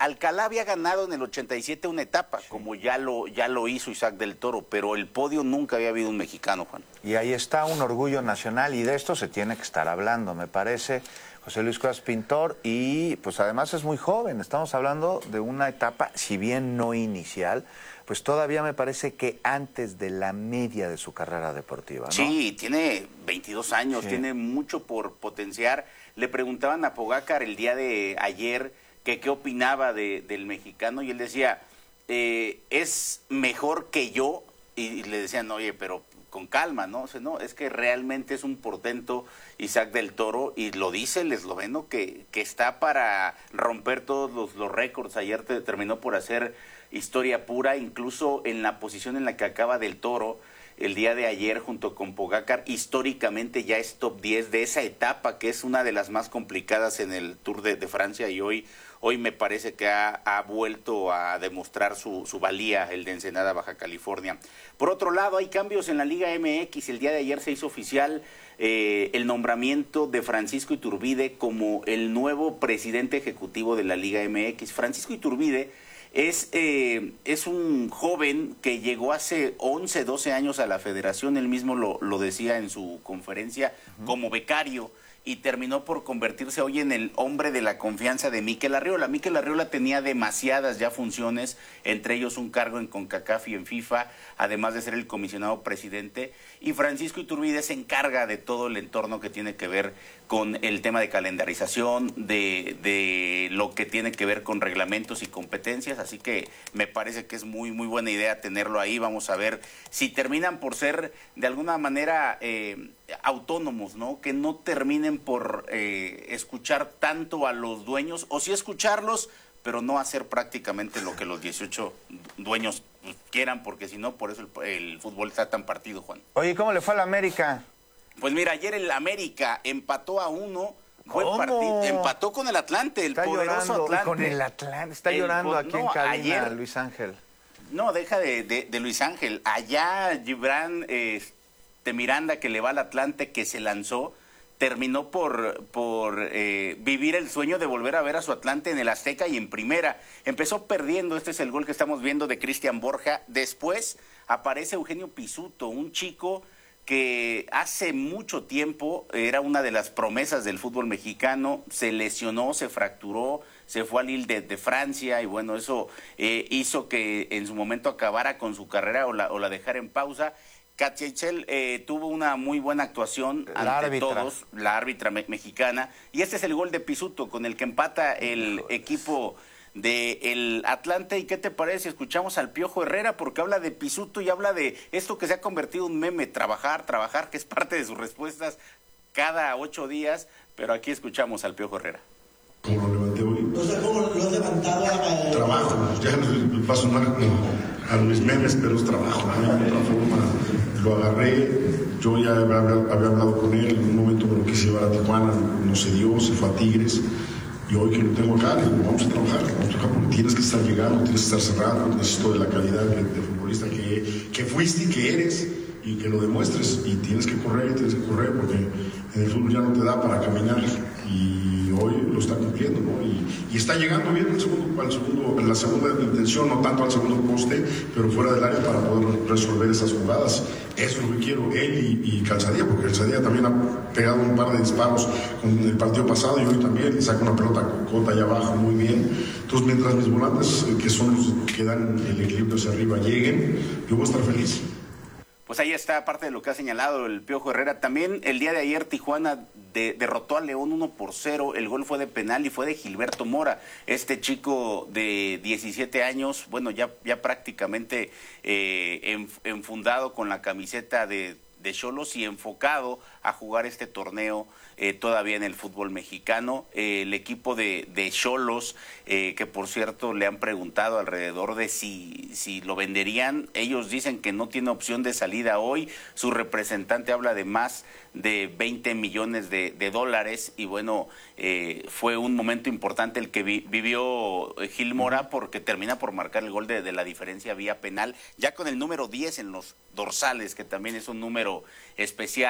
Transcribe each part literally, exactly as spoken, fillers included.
Alcalá había ganado en el ochenta y siete una etapa, sí, como ya lo, ya lo hizo Isaac del Toro, pero el podio nunca había habido un mexicano, Juan. Y ahí está un orgullo nacional y de esto se tiene que estar hablando, me parece, José Luis Cuevas Pintor, y pues además es muy joven, estamos hablando de una etapa, si bien no inicial, pues todavía me parece que antes de la media de su carrera deportiva, ¿no? Sí, tiene veintidós años, sí, tiene mucho por potenciar. Le preguntaban a Pogacar el día de ayer que qué opinaba de, del mexicano y él decía, eh, es mejor que yo, y le decían, oye, pero con calma, ¿no? O sea, no, es que realmente es un portento Isaac del Toro, y lo dice el esloveno que, que está para romper todos los, los récords. Ayer te, terminó por hacer historia pura, incluso en la posición en la que acaba del Toro el día de ayer junto con Pogacar, históricamente ya es top diez de esa etapa que es una de las más complicadas en el Tour de, de Francia, y hoy hoy me parece que ha, ha vuelto a demostrar su, su valía el de Ensenada, Baja California. Por otro lado, hay cambios en la Liga M X. El día de ayer se hizo oficial eh, el nombramiento de Francisco Iturbide como el nuevo presidente ejecutivo de la Liga M X. Francisco Iturbide Es, eh, es un joven que llegó hace once, doce años a la federación, él mismo lo, lo decía en su conferencia, uh-huh, como becario, y terminó por convertirse hoy en el hombre de la confianza de Mikel Arriola. Mikel Arriola tenía demasiadas ya funciones, entre ellos un cargo en CONCACAF y en FIFA, además de ser el comisionado presidente, y Francisco Iturbide se encarga de todo el entorno que tiene que ver con el tema de calendarización, de, de lo que tiene que ver con reglamentos y competencias, así que me parece que es muy, muy buena idea tenerlo ahí. Vamos a ver si terminan por ser de alguna manera eh, autónomos, ¿no? Que no terminen por eh, escuchar tanto a los dueños, o sí escucharlos, pero no hacer prácticamente lo que los dieciocho dueños quieran, porque si no, por eso el, el fútbol está tan partido, Juan. Oye, ¿cómo le fue a la América? Pues mira, ayer el América empató a uno, buen partido, empató con el Atlante, el está poderoso llorando, Atlante. Con el Atlante, está el, llorando aquí no, en cabina, ayer, Luis Ángel. No, deja de, de, de Luis Ángel. Allá Gibran eh, de Miranda, que le va al Atlante, que se lanzó, terminó por, por eh, vivir el sueño de volver a ver a su Atlante en el Azteca y en primera. Empezó perdiendo, este es el gol que estamos viendo de Cristian Borja. Después aparece Eugenio Pisuto, un chico que hace mucho tiempo era una de las promesas del fútbol mexicano, se lesionó, se fracturó, se fue al Lille de, de Francia, y bueno, eso eh, hizo que en su momento acabara con su carrera o la, o la dejara en pausa. Katia Itzel eh, tuvo una muy buena actuación la ante árbitra. todos, la árbitra me mexicana, y este es el gol de Pisuto con el que empata el Joder. equipo de el Atlante. ¿Y qué te parece? Escuchamos al Piojo Herrera, porque habla de Pisuto y habla de esto que se ha convertido en un meme, trabajar, trabajar, que es parte de sus respuestas cada ocho días, pero aquí escuchamos al Piojo Herrera. ¿Cómo lo levanté hoy? O sea, ¿cómo lo has levantado? A... Trabajo, ya no paso más a mis memes, pero es trabajo, no hay otra forma. Lo agarré, yo ya había, había hablado con él, en un momento me lo quise llevar a Tijuana, no se dio, se fue a Tigres. Y hoy que lo tengo acá, digo, vamos a trabajar, vamos a trabajar porque tienes que estar llegando, tienes que estar cerrado, necesito de la calidad de, de futbolista que, que fuiste y que eres, y que lo demuestres, y tienes que correr, tienes que correr, porque en el fútbol ya no te da para caminar, y hoy lo está cumpliendo, ¿no? Y, y está llegando bien al segundo, al segundo, en la segunda intención, no tanto al segundo poste, pero fuera del área para poder resolver esas jugadas. Eso es lo que quiero, él y, y Calzadilla, porque Calzadilla también ha pegado un par de disparos con el partido pasado, y hoy también saca una pelota cota allá abajo muy bien. Entonces, mientras mis volantes, que son los que dan el equilibrio hacia arriba, lleguen, yo voy a estar feliz. Pues ahí está parte de lo que ha señalado el Piojo Herrera. También el día de ayer Tijuana de, derrotó a León uno por cero. El gol fue de penal y fue de Gilberto Mora. Este chico de diecisiete años, bueno, ya, ya prácticamente eh, en, enfundado con la camiseta de de Xolos y enfocado a jugar este torneo eh, todavía en el fútbol mexicano. Eh, el equipo de de Xolos, eh, que por cierto le han preguntado alrededor de si, si lo venderían, ellos dicen que no tiene opción de salida hoy. Su representante habla de más de veinte millones de, de dólares, y bueno, eh, fue un momento importante el que vi, vivió Gil Mora, porque termina por marcar el gol de, de la diferencia vía penal, ya con el número diez en los dorsales, que también es un número especial,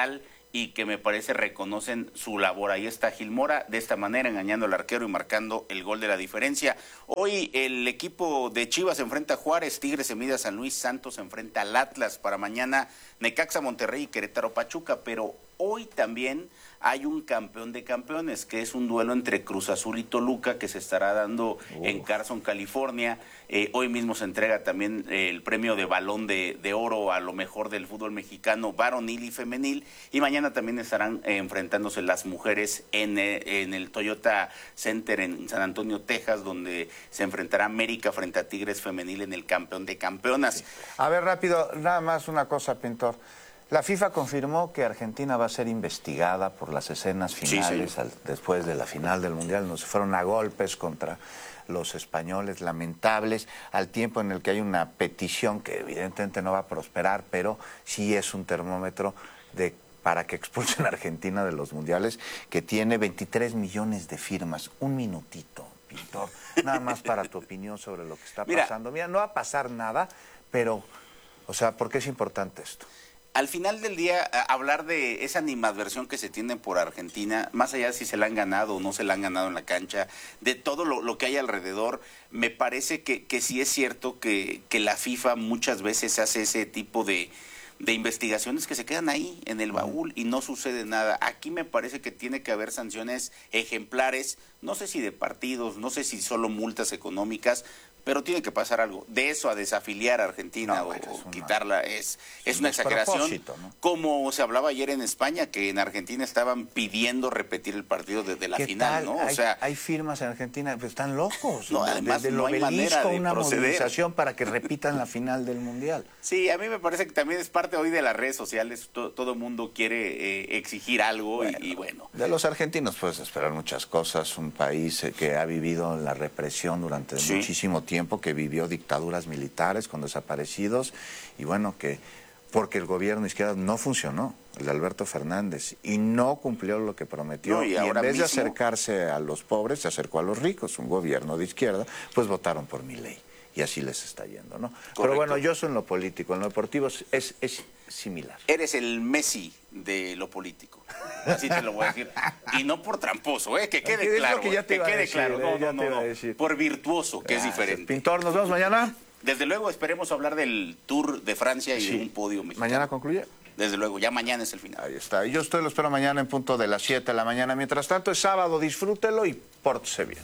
y que me parece reconocen su labor. Ahí está Gil Mora, de esta manera engañando al arquero y marcando el gol de la diferencia. Hoy el equipo de Chivas se enfrenta a Juárez, Tigres se mide a San Luis, Santos se enfrenta al Atlas, para mañana Necaxa, Monterrey y Querétaro, Pachuca, pero hoy también hay un campeón de campeones, que es un duelo entre Cruz Azul y Toluca, que se estará dando uh. en Carson, California. Eh, hoy mismo se entrega también eh, el premio de Balón de, de Oro a lo mejor del fútbol mexicano, varonil y femenil. Y mañana también estarán eh, enfrentándose las mujeres en, eh, en el Toyota Center en San Antonio, Texas, donde se enfrentará América frente a Tigres femenil en el campeón de campeonas. Sí. A ver, rápido, nada más una cosa, Pintor. La FIFA confirmó que Argentina va a ser investigada por las escenas finales, sí, sí. Al, después de la final del Mundial. Nos fueron a golpes contra los españoles, lamentables, al tiempo en el que hay una petición que evidentemente no va a prosperar, pero sí es un termómetro de para que expulsen a Argentina de los Mundiales, que tiene veintitrés millones de firmas. Un minutito, Pintor, nada más para tu opinión sobre lo que está pasando. Mira, no va a pasar nada, pero, o sea, ¿por qué es importante esto? Al final del día, hablar de esa animadversión que se tiene por Argentina, más allá de si se la han ganado o no se la han ganado en la cancha, de todo lo, lo que hay alrededor, me parece que, que sí es cierto que, que la FIFA muchas veces hace ese tipo de, de investigaciones que se quedan ahí en el baúl y no sucede nada. Aquí me parece que tiene que haber sanciones ejemplares, no sé si de partidos, no sé si solo multas económicas, pero tiene que pasar algo. De eso a desafiliar a Argentina no, o, bueno, es una, quitarla es, es, es una exageración. ¿No? Como se hablaba ayer en España, que en Argentina estaban pidiendo repetir el partido desde la final, ¿no? Hay, o sea, hay firmas en Argentina, pues están locos. No, además desde no hay manera de una proceder. movilización para que repitan la final del Mundial. Sí, a mí me parece que también es parte hoy de las redes sociales. To, todo el mundo quiere eh, exigir algo bueno, y, y bueno. De los argentinos puedes esperar muchas cosas. Un país eh, que ha vivido la represión durante sí. muchísimo tiempo. tiempo que vivió dictaduras militares con desaparecidos y bueno, que porque el gobierno izquierda no funcionó, el de Alberto Fernández, y no cumplió lo que prometió, no, y, y en vez mismo... de acercarse a los pobres, se acercó a los ricos. Un gobierno de izquierda, pues votaron por Milei y así les está yendo, ¿no? Correcto. Pero bueno, yo soy en lo político, en lo deportivo es, es similar. Eres el Messi de lo político, así te lo voy a decir. Y no por tramposo, ¿eh? Que quede que claro, que, ya te que quede decir, claro. No, eh, no, no, no. Por virtuoso, que Gracias. Es diferente. Pintor, ¿nos vemos mañana? Desde luego, esperemos hablar del Tour de Francia y sí. de un podio mexicano. ¿Mañana concluye? Desde luego, ya mañana es el final. Ahí está. Y yo estoy, lo espero mañana en punto de las siete de la mañana. Mientras tanto, es sábado, disfrútelo y pórtese bien.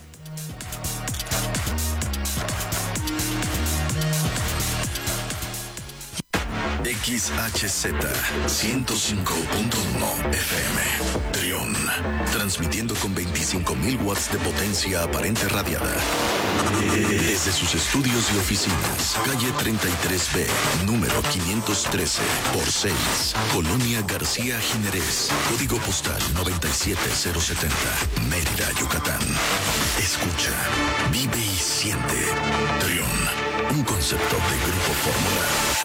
X H Z ciento cinco punto uno F M Trión, transmitiendo con veinticinco mil watts de potencia aparente radiada desde sus estudios y oficinas, calle treinta y tres B, número quinientos trece por seis, Colonia García Jiménez, código postal noventa y siete cero setenta, Mérida, Yucatán. Escucha, vive y siente. Trión, un concepto de Grupo Fórmula.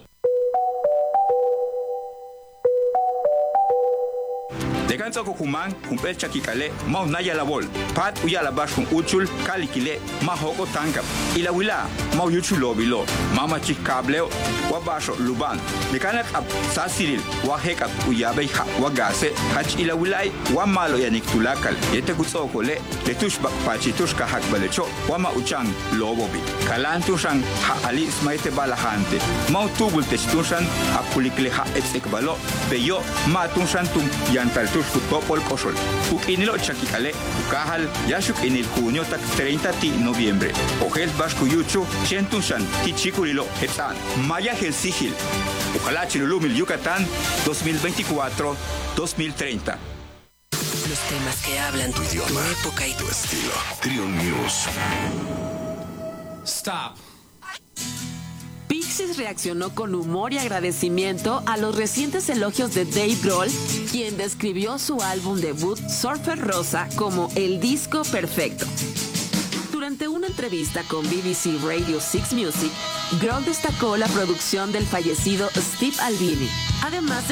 Degan sa kukuman, kumpel chakikale, mau naya labol, pat uyala bash kung uchul, kalikile, mahoko tangkap, ilawila, mau yuchulo bilo, mama chikableo, wabasho luban, dekanak ap sasiril, wahek ap uyabay ha, wagase, hach ilawilay, wamalo yanik tulakal, yete kutso kole, letush bakpachi tush kahak balecho, wama uchang lobobi, kalan tushang ha ali smaite balahante, mau tubul testunshan, apulikle ha etsek balo, beyo, ma tunshan tum yantal Kutopol Kosol. Kukinilo Chakikale, Kukahal, Yashuk en el junio tak treinta de noviembre. Ojel Bashkuyuchu, Chentushan, Tichikurilo, Etan, Maya Helsigil, Ukalachilulumil Yucatán, dos mil veinticuatro a dos mil treinta. Los temas que hablan tu idioma, tu época y tu estilo. Trión News. Stop. Pixies reaccionó con humor y agradecimiento a los recientes elogios de Dave Grohl, quien describió su álbum debut Surfer Rosa como el disco perfecto. Durante una entrevista con B B C Radio six Music, Grohl destacó la producción del fallecido Steve Albini, además de